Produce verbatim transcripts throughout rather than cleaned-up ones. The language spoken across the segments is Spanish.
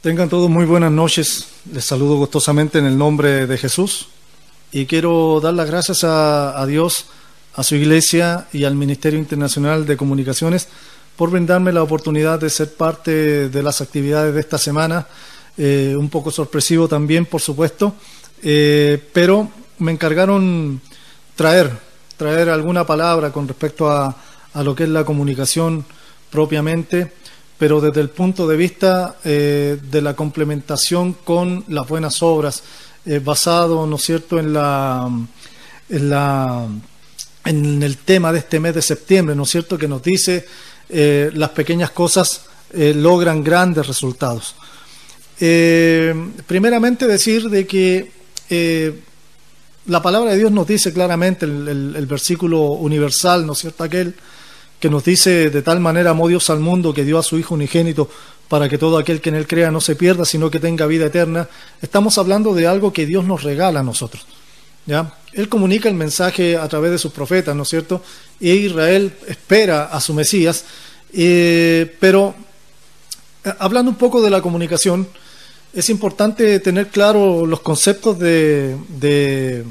Tengan todos muy buenas noches. Les saludo gustosamente en el nombre de Jesús y quiero dar las gracias a, a Dios, a su iglesia y al Ministerio Internacional de Comunicaciones por brindarme la oportunidad de ser parte de las actividades de esta semana. Eh, un poco sorpresivo también, por supuesto, eh, pero me encargaron traer, traer alguna palabra con respecto a, a lo que es la comunicación propiamente, pero desde el punto de vista eh, de la complementación con las buenas obras, eh, basado, ¿no es cierto?, en la, en la en el tema de este mes de septiembre, ¿no es cierto?, que nos dice eh, las pequeñas cosas eh, logran grandes resultados. Eh, primeramente decir de que eh, la palabra de Dios nos dice claramente, el, el, el versículo universal, ¿no es cierto?, aquel que nos dice: de tal manera amó Dios al mundo que dio a su Hijo unigénito para que todo aquel que en él crea no se pierda, sino que tenga vida eterna. Estamos hablando de algo que Dios nos regala a nosotros, ¿ya? Él comunica el mensaje a través de sus profetas, ¿no es cierto? Y Israel espera a su Mesías, eh, pero eh, hablando un poco de la comunicación, es importante tener claro los conceptos de, de,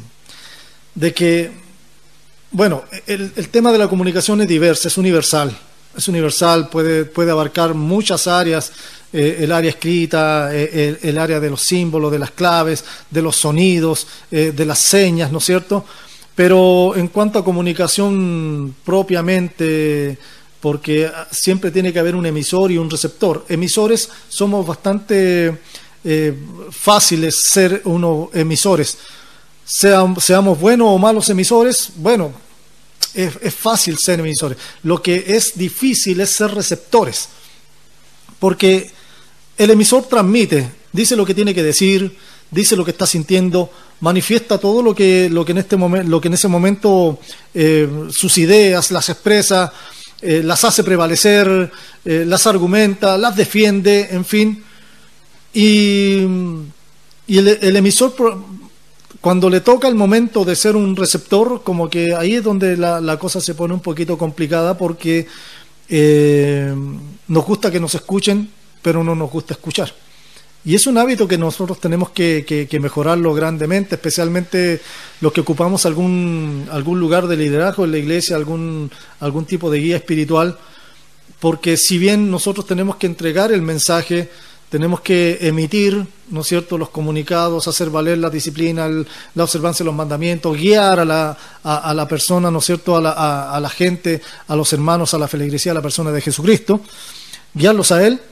de que, bueno, el, el tema de la comunicación es diverso, es universal, es universal, puede, puede abarcar muchas áreas, eh, el área escrita, eh, el, el área de los símbolos, de las claves, de los sonidos, eh, de las señas, ¿no es cierto? Pero en cuanto a comunicación propiamente, porque siempre tiene que haber un emisor y un receptor. Emisores somos bastante eh, fáciles ser unos emisores. Sea, seamos buenos o malos emisores, bueno, es, es fácil ser emisores. Lo que es difícil es ser receptores, porque el emisor transmite, dice lo que tiene que decir, dice lo que está sintiendo, manifiesta todo lo que, lo que en este momento, lo que en ese momento eh, sus ideas las expresa, eh, las hace prevalecer, eh, las argumenta, las defiende, en fin, y, y el, el emisor, cuando le toca el momento de ser un receptor, como que ahí es donde la, la cosa se pone un poquito complicada, porque eh, nos gusta que nos escuchen, pero no nos gusta escuchar. Y es un hábito que nosotros tenemos que, que, que mejorarlo grandemente, especialmente los que ocupamos algún, algún lugar de liderazgo en la iglesia, algún, algún tipo de guía espiritual, porque si bien nosotros tenemos que entregar el mensaje, tenemos que emitir, ¿no es cierto?, los comunicados, hacer valer la disciplina, el, la observancia de los mandamientos, guiar a la, a, a la persona, ¿no es cierto?, a la, a, a la gente, a los hermanos, a la feligresía, a la persona de Jesucristo, guiarlos a Él,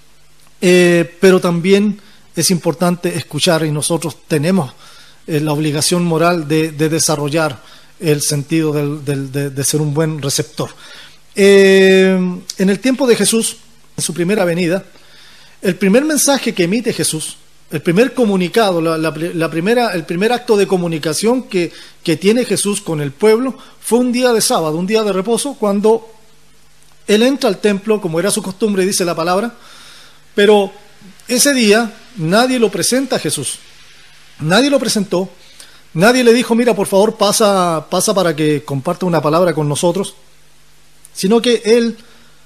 eh, pero también es importante escuchar, y nosotros tenemos eh, la obligación moral de, de desarrollar el sentido del, del, de, de ser un buen receptor. Eh, en el tiempo de Jesús, en su primera venida, el primer mensaje que emite Jesús, el primer comunicado, la, la, la primera, el primer acto de comunicación que, que tiene Jesús con el pueblo fue un día de sábado, un día de reposo, cuando Él entra al templo, como era su costumbre, dice la palabra, pero ese día nadie lo presenta a Jesús, nadie lo presentó, nadie le dijo: mira, por favor, pasa, pasa para que comparta una palabra con nosotros, sino que Él,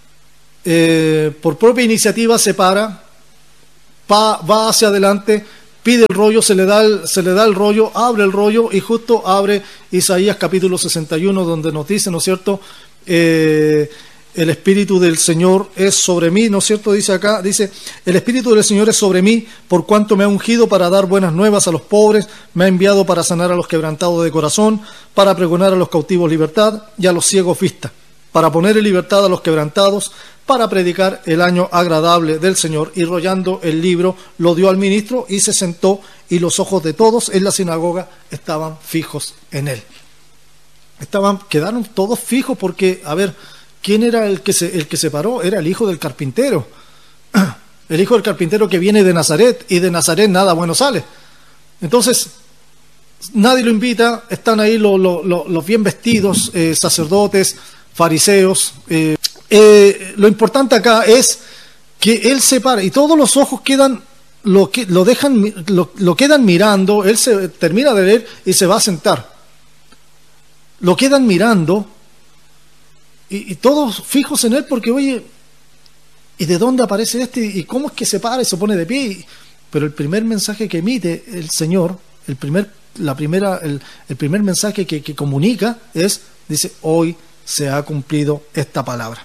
eh, por propia iniciativa, se para, Va, va hacia adelante, pide el rollo, se le, da el, se le da el rollo, abre el rollo y justo abre Isaías capítulo sesenta y uno, donde nos dice, ¿no es cierto?, eh, el Espíritu del Señor es sobre mí, ¿no es cierto?, dice acá, dice: el Espíritu del Señor es sobre mí, por cuanto me ha ungido para dar buenas nuevas a los pobres, me ha enviado para sanar a los quebrantados de corazón, para pregonar a los cautivos libertad y a los ciegos vista, para poner en libertad a los quebrantados, para predicar el año agradable del Señor. Y rollando el libro lo dio al ministro y se sentó, y los ojos de todos en la sinagoga estaban fijos en él. Estaban, quedaron todos fijos porque, a ver, ¿quién era el que se, el que se paró? Era el hijo del carpintero. El hijo del carpintero que viene de Nazaret, y de Nazaret nada bueno sale. Entonces, nadie lo invita, están ahí los, los, los bien vestidos, eh, sacerdotes, fariseos. Eh, eh, lo importante acá es que él se para y todos los ojos quedan, lo, que, lo, dejan, lo, lo quedan mirando. Él se termina de leer y se va a sentar. Lo quedan mirando y, y todos fijos en él porque, oye, ¿y de dónde aparece este? ¿Y cómo es que se para y se pone de pie? Pero el primer mensaje que emite el Señor, el primer, la primera, el, el primer mensaje que, que comunica es, dice, hoy se ha cumplido esta palabra.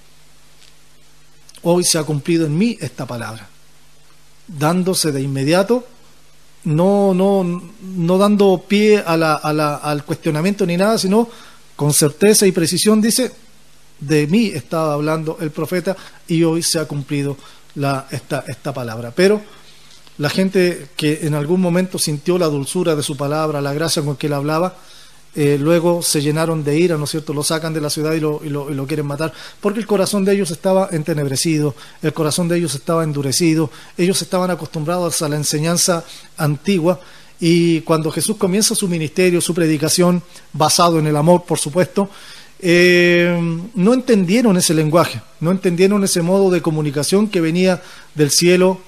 Hoy se ha cumplido en mí esta palabra. Dándose de inmediato, no, no, no dando pie a la, a la, al cuestionamiento ni nada, sino con certeza y precisión dice, de mí estaba hablando el profeta y hoy se ha cumplido la, esta, esta palabra. Pero la gente que en algún momento sintió la dulzura de su palabra, la gracia con que él hablaba, eh, luego se llenaron de ira, ¿no es cierto? Lo sacan de la ciudad y lo, y, lo, y lo quieren matar, porque el corazón de ellos estaba entenebrecido, el corazón de ellos estaba endurecido, ellos estaban acostumbrados a la enseñanza antigua, y cuando Jesús comienza su ministerio, su predicación, basado en el amor, por supuesto, eh, no entendieron ese lenguaje, no entendieron ese modo de comunicación que venía del cielo.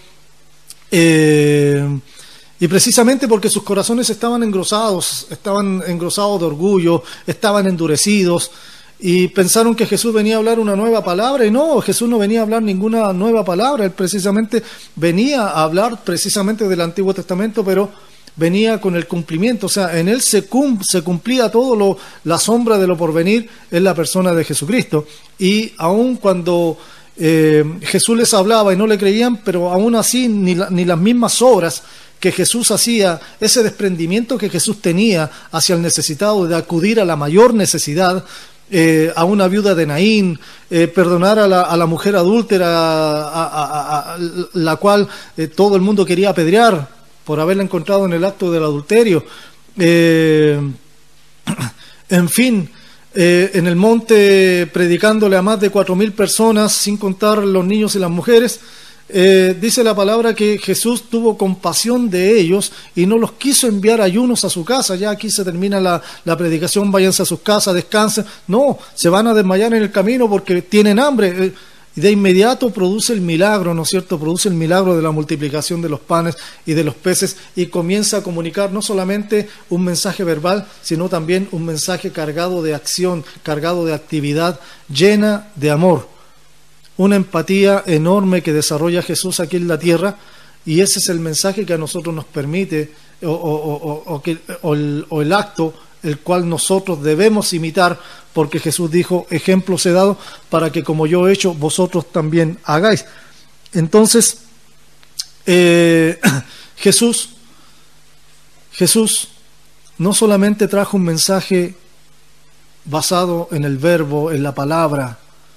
Eh, y precisamente porque sus corazones estaban engrosados, estaban engrosados de orgullo, estaban endurecidos y pensaron que Jesús venía a hablar una nueva palabra, y no, Jesús no venía a hablar ninguna nueva palabra, él precisamente venía a hablar precisamente del Antiguo Testamento, pero venía con el cumplimiento, o sea, en él se, cum, se cumplía todo lo, la sombra de lo porvenir en la persona de Jesucristo. Y aun cuando Eh, Jesús les hablaba y no le creían, pero aún así ni, la, ni las mismas obras que Jesús hacía, ese desprendimiento que Jesús tenía hacia el necesitado, de acudir a la mayor necesidad, eh, a una viuda de Naín, eh, perdonar a la, a la mujer adúltera, a, a, a, a la cual eh, todo el mundo quería apedrear por haberla encontrado en el acto del adulterio, eh, en fin, Eh, en el monte predicándole a más de cuatro mil personas, sin contar los niños y las mujeres, eh, dice la palabra que Jesús tuvo compasión de ellos y no los quiso enviar ayunos a su casa. Ya aquí se termina la, la predicación, váyanse a sus casas, descansen. No, se van a desmayar en el camino porque tienen hambre. Eh, y de inmediato produce el milagro, ¿no es cierto? Produce el milagro de la multiplicación de los panes y de los peces, y comienza a comunicar no solamente un mensaje verbal, sino también un mensaje cargado de acción, cargado de actividad, llena de amor. Una empatía enorme que desarrolla Jesús aquí en la tierra, y ese es el mensaje que a nosotros nos permite, o, o, o, o, que, o, el, o el acto el cual nosotros debemos imitar, porque Jesús dijo, ejemplos he dado para que como yo he hecho, vosotros también hagáis. Entonces, eh, Jesús, Jesús no solamente trajo un mensaje basado en el verbo, en la palabra,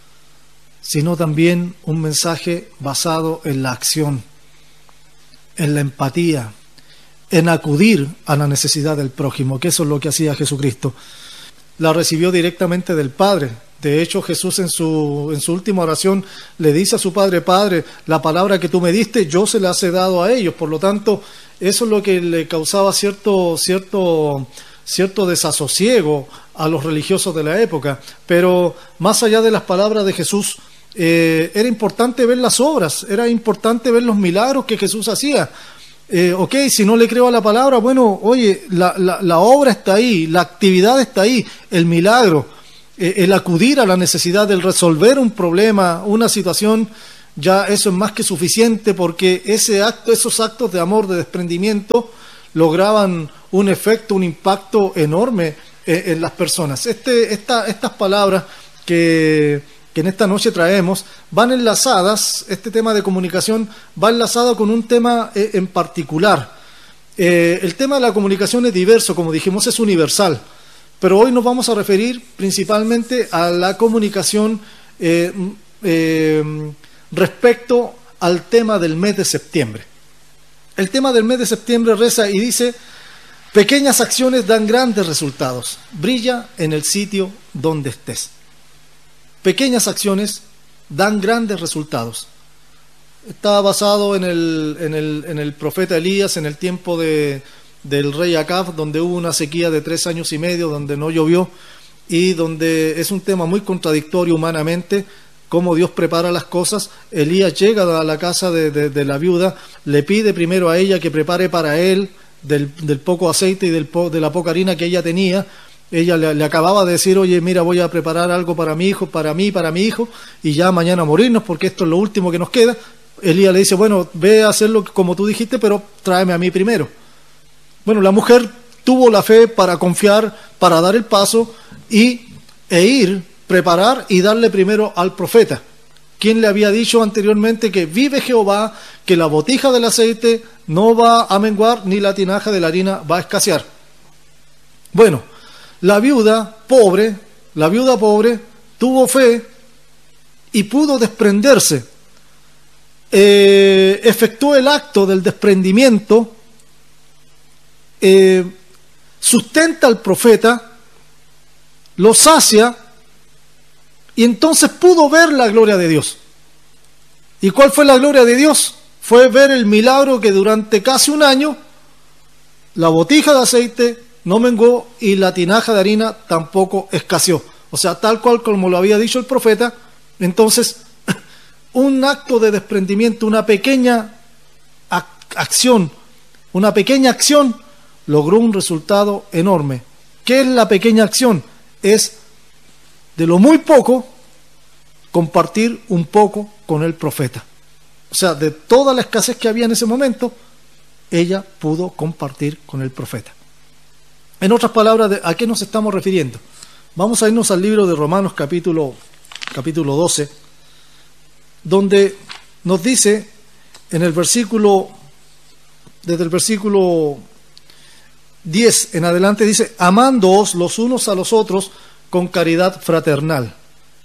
sino también un mensaje basado en la acción, en la empatía, en acudir a la necesidad del prójimo, que eso es lo que hacía Jesucristo. La recibió directamente del Padre. De hecho, Jesús en su, en su última oración le dice a su Padre, Padre, la palabra que tú me diste, yo se las he dado a ellos. Por lo tanto, eso es lo que le causaba cierto, cierto, cierto desasosiego a los religiosos de la época. Pero más allá de las palabras de Jesús, eh, era importante ver las obras, era importante ver los milagros que Jesús hacía. Eh, ok, si no le creo a la palabra, bueno, oye, la, la, la obra está ahí, la actividad está ahí, el milagro, eh, el acudir a la necesidad, el resolver un problema, una situación, ya eso es más que suficiente, porque ese acto, esos actos de amor, de desprendimiento, lograban un efecto, un impacto enorme eh, en las personas. Este, esta, estas palabras que... que en esta noche traemos, van enlazadas, este tema de comunicación va enlazado con un tema eh, en particular. Eh, el tema de la comunicación es diverso, como dijimos, es universal, pero hoy nos vamos a referir principalmente a la comunicación eh, eh, respecto al tema del mes de septiembre. El tema del mes de septiembre reza y dice, pequeñas acciones dan grandes resultados, brilla en el sitio donde estés. Pequeñas acciones dan grandes resultados. Está basado en el, en el, en el profeta Elías, en el tiempo de, del rey Acab, donde hubo una sequía de tres años y medio, donde no llovió, y donde es un tema muy contradictorio humanamente, cómo Dios prepara las cosas. Elías llega a la casa de, de, de la viuda, le pide primero a ella que prepare para él del, del poco aceite y del, de la poca harina que ella tenía. ella le, le acababa de decir, oye, mira, voy a preparar algo para mi hijo, para mí, para mi hijo, y ya mañana morirnos, porque esto es lo último que nos queda. Elías le dice, bueno, ve a hacerlo como tú dijiste, pero tráeme a mí primero. Bueno, la mujer tuvo la fe para confiar, para dar el paso y, e ir, preparar y darle primero al profeta, quien le había dicho anteriormente que vive Jehová, que la botija del aceite no va a menguar, ni la tinaja de la harina va a escasear. Bueno, la viuda pobre, la viuda pobre tuvo fe y pudo desprenderse. Eh, efectuó el acto del desprendimiento, eh, sustenta al profeta, lo sacia y entonces pudo ver la gloria de Dios. ¿Y cuál fue la gloria de Dios? Fue ver el milagro que durante casi un año la botija de aceite no menguó y la tinaja de harina tampoco escaseó. O sea, tal cual como lo había dicho el profeta. Entonces, un acto de desprendimiento, una pequeña ac- acción, una pequeña acción logró un resultado enorme. ¿Qué es la pequeña acción? Es de lo muy poco compartir un poco con el profeta. O sea, de toda la escasez que había en ese momento, ella pudo compartir con el profeta. En otras palabras, ¿a qué nos estamos refiriendo? Vamos a irnos al libro de Romanos capítulo, capítulo doce, donde nos dice en el versículo, desde el versículo diez en adelante, dice, amándoos los unos a los otros con caridad fraternal.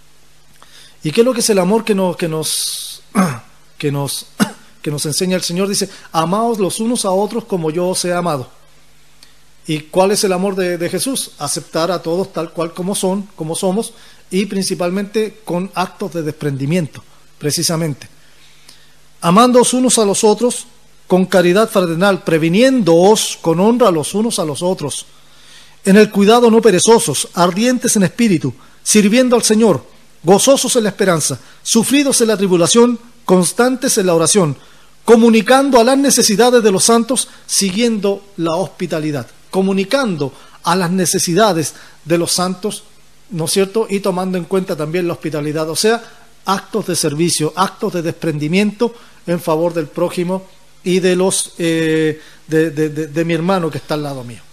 ¿Y qué es lo que es el amor que nos, que nos, que nos, que nos enseña el Señor? Dice, amaos los unos a otros como yo os he amado. ¿Y cuál es el amor de, de Jesús? Aceptar a todos tal cual como son, como somos, y principalmente con actos de desprendimiento, precisamente. Amándoos unos a los otros con caridad fraternal, previniéndoos con honra los unos a los otros, en el cuidado no perezosos, ardientes en espíritu, sirviendo al Señor, gozosos en la esperanza, sufridos en la tribulación, constantes en la oración, comunicando a las necesidades de los santos, siguiendo la hospitalidad, comunicando a las necesidades de los santos, ¿no es cierto? Y tomando en cuenta también la hospitalidad, o sea, actos de servicio, actos de desprendimiento en favor del prójimo y de los eh, de, de, de, de mi hermano que está al lado mío.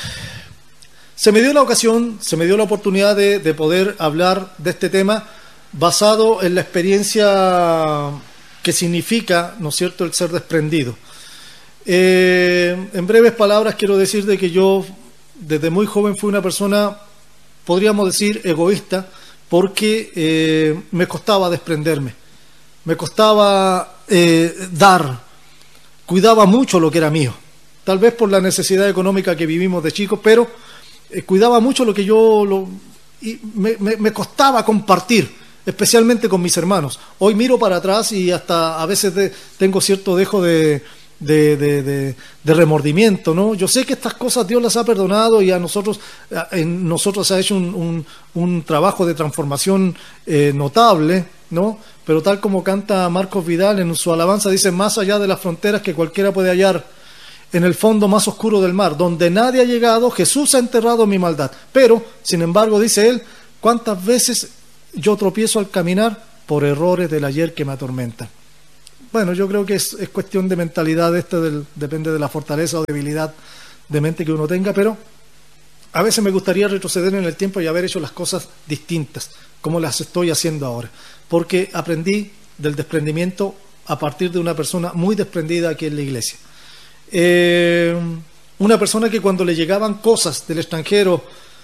Se me dio la ocasión, se me dio la oportunidad de, de poder hablar de este tema basado en la experiencia que significa, ¿no es cierto?, el ser desprendido. Eh, en breves palabras quiero decir de que yo desde muy joven fui una persona, podríamos decir, egoísta, porque eh, me costaba desprenderme, me costaba eh, dar, cuidaba mucho lo que era mío, tal vez por la necesidad económica que vivimos de chicos, pero eh, cuidaba mucho lo que yo, lo, y me, me, me costaba compartir, especialmente con mis hermanos. Hoy miro para atrás y hasta a veces de, tengo cierto dejo de... De, de, de, de remordimiento, ¿no? Yo sé que estas cosas Dios las ha perdonado y a nosotros en nosotros se ha hecho un, un, un trabajo de transformación eh, notable, ¿no? Pero tal como canta Marcos Vidal en su alabanza, dice, más allá de las fronteras que cualquiera puede hallar, en el fondo más oscuro del mar, donde nadie ha llegado, Jesús ha enterrado mi maldad. Pero, sin embargo, dice él, ¿cuántas veces yo tropiezo al caminar por errores del ayer que me atormentan? Bueno, yo creo que es, es cuestión de mentalidad, esto del, depende de la fortaleza o debilidad de mente que uno tenga, pero a veces me gustaría retroceder en el tiempo y haber hecho las cosas distintas, como las estoy haciendo ahora, porque aprendí del desprendimiento a partir de una persona muy desprendida aquí en la iglesia. Eh, una persona que cuando le llegaban cosas del extranjero,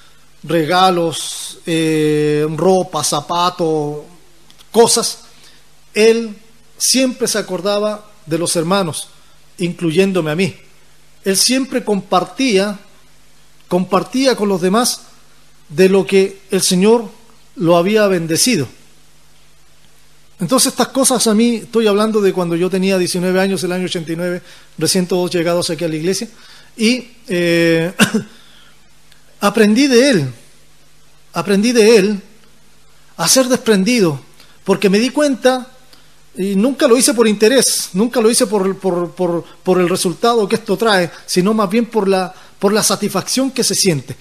regalos, eh, ropa, zapatos, cosas, él siempre se acordaba de los hermanos, incluyéndome a mí. Él siempre compartía, compartía con los demás de lo que el Señor lo había bendecido. Entonces estas cosas a mí, estoy hablando de cuando yo tenía diecinueve años, el año ochenta y nueve, recién todos llegados aquí a la iglesia, y eh, aprendí de él, aprendí de él a ser desprendido, porque me di cuenta. Y nunca lo hice por interés, nunca lo hice por, por, por, por el resultado que esto trae, sino más bien por la, por la satisfacción que se siente.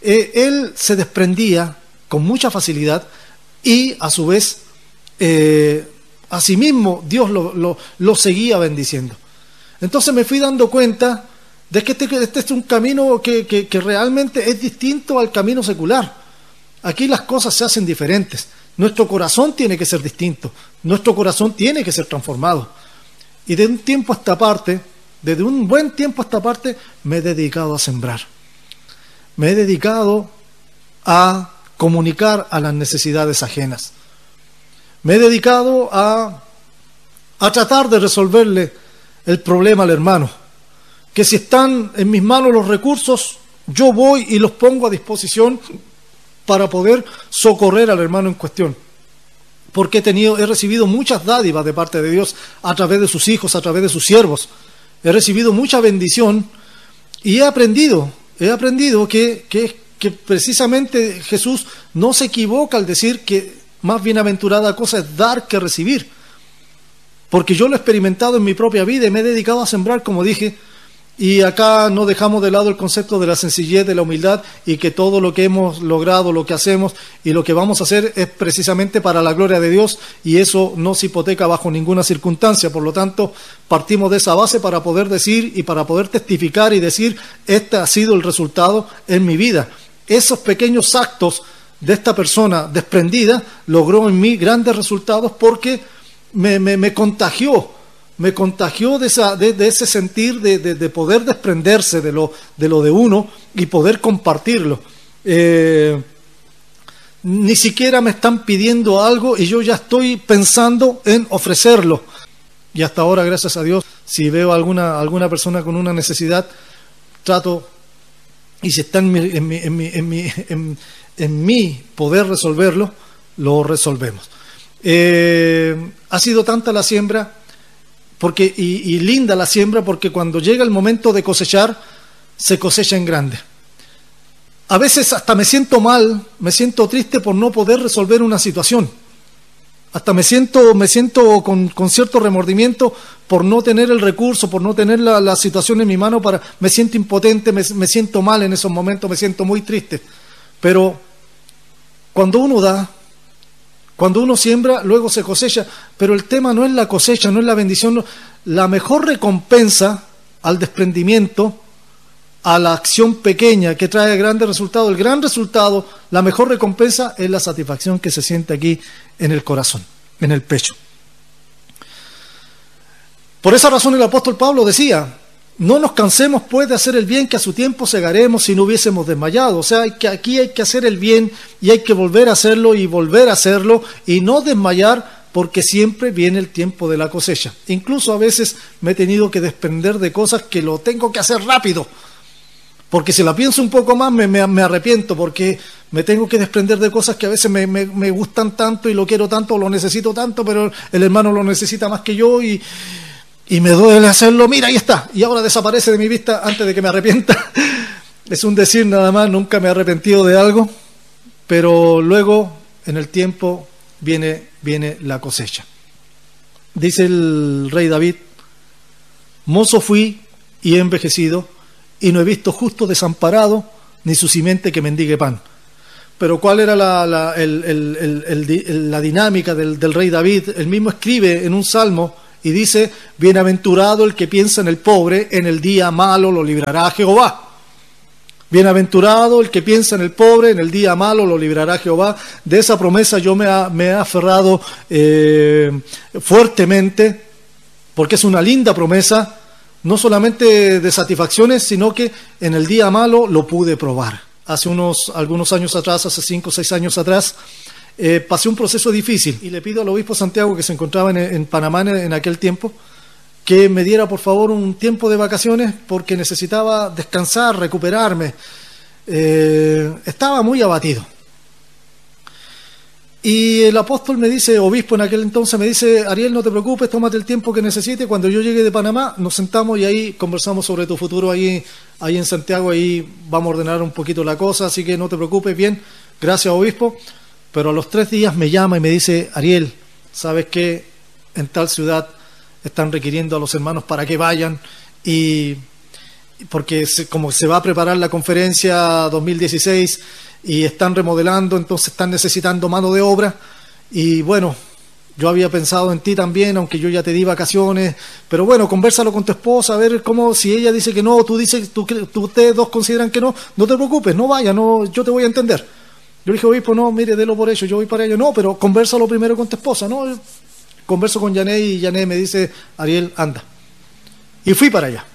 eh, él se desprendía con mucha facilidad y a su vez, eh, a sí mismo, Dios lo, lo, lo seguía bendiciendo. Entonces me fui dando cuenta de que este, este es un camino que, que, que realmente es distinto al camino secular. Aquí las cosas se hacen diferentes. Nuestro corazón tiene que ser distinto. Nuestro corazón tiene que ser transformado. Y de un tiempo a esta parte, desde un buen tiempo a esta parte, me he dedicado a sembrar. Me he dedicado a comunicar a las necesidades ajenas. Me he dedicado a, a tratar de resolverle el problema al hermano. Que si están en mis manos los recursos, yo voy y los pongo a disposición para poder socorrer al hermano en cuestión. Porque he tenido, he recibido muchas dádivas de parte de Dios a través de sus hijos, a través de sus siervos. He recibido mucha bendición y he aprendido, he aprendido que, que, que precisamente Jesús no se equivoca al decir que más bienaventurada cosa es dar que recibir. Porque yo lo he experimentado en mi propia vida y me he dedicado a sembrar, como dije. Y acá no dejamos de lado el concepto de la sencillez, de la humildad, y que todo lo que hemos logrado, lo que hacemos y lo que vamos a hacer es precisamente para la gloria de Dios, y eso no se hipoteca bajo ninguna circunstancia. Por lo tanto, partimos de esa base para poder decir y para poder testificar y decir, este ha sido el resultado en mi vida. Esos pequeños actos de esta persona desprendida logró en mí grandes resultados porque me, me, me contagió. Me contagió de, esa, de, de ese sentir de, de, de poder desprenderse de lo, de lo de uno y poder compartirlo. Eh, ni siquiera me están pidiendo algo y yo ya estoy pensando en ofrecerlo. Y hasta ahora, gracias a Dios, si veo alguna, alguna persona con una necesidad, trato, y si está en mi, en mi, en mi, en mi, en, en mi poder resolverlo, lo resolvemos. Eh, ha sido tanta la siembra. Porque, y, y linda la siembra, porque cuando llega el momento de cosechar, se cosecha en grande. A veces hasta me siento mal, me siento triste por no poder resolver una situación. Hasta me siento, me siento con, con cierto remordimiento por no tener el recurso, por no tener la, la situación en mi mano, para, me siento impotente, me, me siento mal en esos momentos, me siento muy triste. Pero cuando uno da, cuando uno siembra, luego se cosecha, pero el tema no es la cosecha, no es la bendición. No. La mejor recompensa al desprendimiento, a la acción pequeña que trae grandes resultados, el gran resultado, la mejor recompensa es la satisfacción que se siente aquí en el corazón, en el pecho. Por esa razón el apóstol Pablo decía, no nos cansemos pues de hacer el bien, que a su tiempo segaremos si no hubiésemos desmayado. O sea, hay que, aquí hay que hacer el bien y hay que volver a hacerlo y volver a hacerlo y no desmayar, porque siempre viene el tiempo de la cosecha. Incluso a veces me he tenido que desprender de cosas que lo tengo que hacer rápido, porque si la pienso un poco más me, me, me arrepiento, porque me tengo que desprender de cosas que a veces me, me, me gustan tanto y lo quiero tanto o lo necesito tanto, pero el hermano lo necesita más que yo y... Y me duele hacerlo, mira, ahí está, y ahora desaparece de mi vista antes de que me arrepienta. Es un decir nada más, nunca me he arrepentido de algo, pero luego, en el tiempo, viene, viene la cosecha. Dice el rey David, mozo fui y he envejecido, y no he visto justo desamparado, ni su simiente que mendigue pan. Pero ¿cuál era la, la, el, el, el, el, la dinámica del, del rey David? Él mismo escribe en un salmo, y dice, bienaventurado el que piensa en el pobre, en el día malo lo librará Jehová. Bienaventurado el que piensa en el pobre, en el día malo lo librará Jehová. De esa promesa yo me, ha, me he aferrado eh, fuertemente, porque es una linda promesa, no solamente de satisfacciones, sino que en el día malo lo pude probar. Hace unos algunos años atrás, hace cinco o seis años atrás, Eh, pasé un proceso difícil y le pido al obispo Santiago, que se encontraba en, en Panamá en, en aquel tiempo, que me diera por favor un tiempo de vacaciones, porque necesitaba descansar, recuperarme. Eh, estaba muy abatido. Y el apóstol me dice, obispo en aquel entonces, me dice, Ariel, no te preocupes, tómate el tiempo que necesites. Cuando yo llegue de Panamá, nos sentamos y ahí conversamos sobre tu futuro ahí, ahí en Santiago, ahí vamos a ordenar un poquito la cosa, así que no te preocupes, bien, gracias obispo. Pero a los tres días me llama y me dice, Ariel, ¿sabes qué? En tal ciudad están requiriendo a los hermanos para que vayan y, porque se, como se va a preparar la conferencia dos mil dieciséis y están remodelando, entonces están necesitando mano de obra. Y bueno, yo había pensado en ti también, aunque yo ya te di vacaciones, pero bueno, convérsalo con tu esposa, a ver cómo, si ella dice que no, tú dices, tú, tú ustedes dos consideran que no, no te preocupes, no vaya, no, yo te voy a entender. Yo le dije, obispo, no, mire, délo por hecho, yo voy para ello. No, pero convérsalo primero con tu esposa, ¿no? Converso con Yané y Yané me dice, Ariel, anda. Y fui para allá.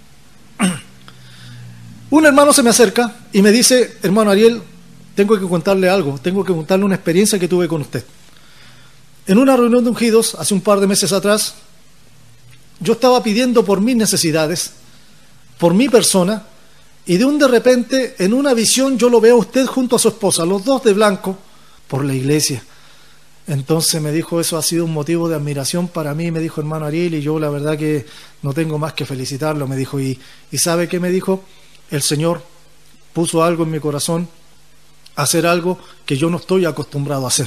Un hermano se me acerca y me dice, hermano Ariel, tengo que contarle algo, tengo que contarle una experiencia que tuve con usted. En una reunión de ungidos, hace un par de meses atrás, yo estaba pidiendo por mis necesidades, por mi persona, y de un de repente, en una visión, yo lo veo a usted junto a su esposa, los dos de blanco, por la iglesia. Entonces me dijo, eso ha sido un motivo de admiración para mí, me dijo hermano Ariel, y yo la verdad que no tengo más que felicitarlo, me dijo. Y, y ¿sabe qué me dijo? El Señor puso algo en mi corazón, hacer algo que yo no estoy acostumbrado a hacer.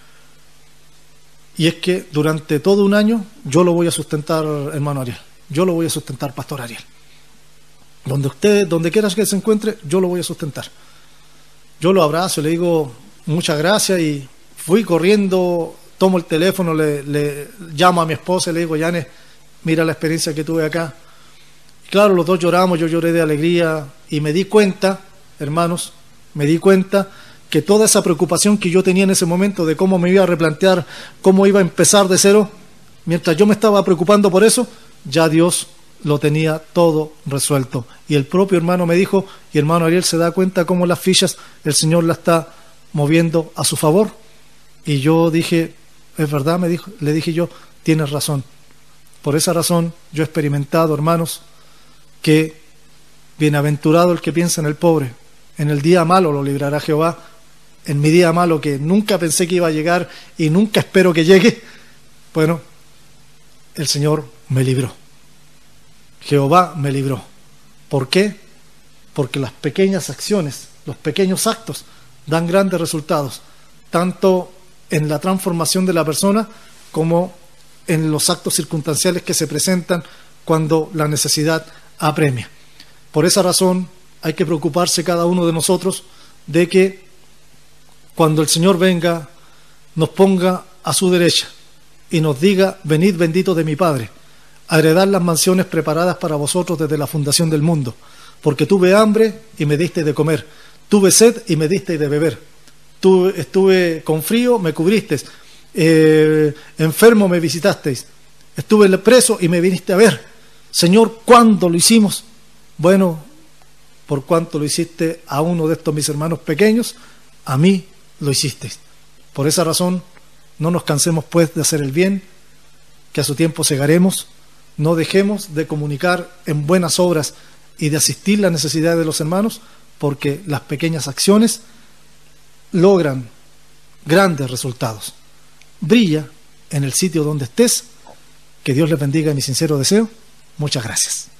Y es que durante todo un año yo lo voy a sustentar, hermano Ariel. Yo lo voy a sustentar, pastor Ariel. Donde usted, donde quiera que se encuentre, yo lo voy a sustentar. Yo lo abrazo, le digo muchas gracias y fui corriendo, tomo el teléfono, le, le llamo a mi esposa y le digo, Yane, mira la experiencia que tuve acá. Y claro, los dos lloramos, yo lloré de alegría y me di cuenta, hermanos, me di cuenta que toda esa preocupación que yo tenía en ese momento de cómo me iba a replantear, cómo iba a empezar de cero, mientras yo me estaba preocupando por eso, ya Dios lo tenía todo resuelto. Y el propio hermano me dijo, y hermano Ariel se da cuenta cómo las fichas el Señor las está moviendo a su favor. Y yo dije, es verdad, me dijo, le dije yo, tienes razón. Por esa razón yo he experimentado, hermanos, que bienaventurado el que piensa en el pobre. En el día malo lo librará Jehová. En mi día malo, que nunca pensé que iba a llegar y nunca espero que llegue, bueno, el Señor me libró. Jehová me libró. ¿Por qué? Porque las pequeñas acciones, los pequeños actos dan grandes resultados, tanto en la transformación de la persona como en los actos circunstanciales que se presentan cuando la necesidad apremia. Por esa razón hay que preocuparse cada uno de nosotros de que cuando el Señor venga nos ponga a su derecha y nos diga, venid benditos de mi Padre, a heredar las mansiones preparadas para vosotros desde la fundación del mundo, porque tuve hambre y me disteis de comer, tuve sed y me disteis de beber, tuve, estuve con frío, me cubristeis, eh, enfermo me visitasteis, estuve preso y me viniste a ver. Señor, ¿cuándo lo hicimos? Bueno, por cuanto lo hiciste a uno de estos mis hermanos pequeños, a mí lo hicisteis. Por esa razón, no nos cansemos pues de hacer el bien, que a su tiempo segaremos. No dejemos de comunicar en buenas obras y de asistir las necesidades de los hermanos, porque las pequeñas acciones logran grandes resultados. Brilla en el sitio donde estés. Que Dios les bendiga, mi sincero deseo. Muchas gracias.